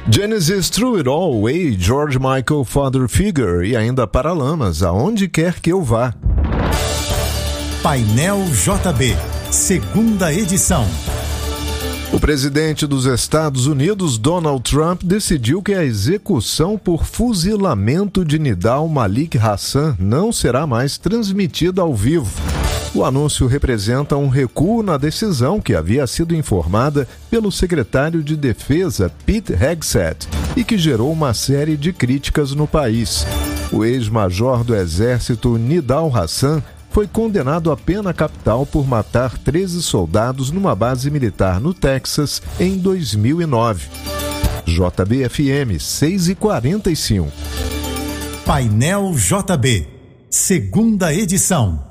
Genesis Through It All, Way, George Michael, Father Figure e ainda Paralamas, Aonde Quer Que Eu Vá. Painel JB, segunda edição. O presidente dos Estados Unidos, Donald Trump, decidiu que a execução por fuzilamento de Nidal Malik Hassan não será mais transmitida ao vivo. O anúncio representa um recuo na decisão que havia sido informada pelo secretário de Defesa, Pete Hegseth, e que gerou uma série de críticas no país. O ex-major do Exército, Nidal Hassan, foi condenado à pena capital por matar 13 soldados numa base militar no Texas em 2009. JB-FM 6h45. Painel JB, segunda edição.